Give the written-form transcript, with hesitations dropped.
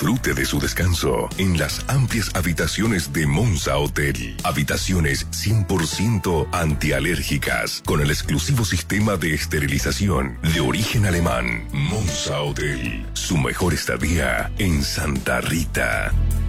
Disfrute de su descanso en las amplias habitaciones de Monza Hotel. Habitaciones 100% antialérgicas con el exclusivo sistema de esterilización de origen alemán. Monza Hotel, su mejor estadía en Santa Rita.